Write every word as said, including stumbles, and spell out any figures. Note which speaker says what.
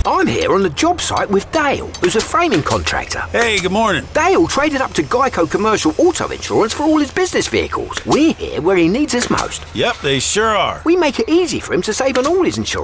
Speaker 1: I'm here on the job site with Dale, who's a framing contractor.
Speaker 2: Hey, good morning.
Speaker 1: Dale traded up to Geico Commercial Auto Insurance for all his business vehicles. We're here where he needs us most.
Speaker 2: Yep, they sure are.
Speaker 1: We make it easy for him to save on all his insurance.